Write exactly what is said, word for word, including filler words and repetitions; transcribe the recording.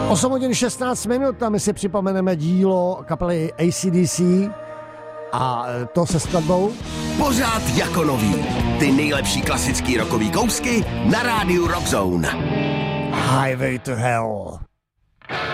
osm hodin šestnáct minut a my si připomeneme dílo kapely A C D C a to se skladbou Pořád jako nový. Ty nejlepší klasický rockový kousky na rádiu Rockzone. Highway to Hell.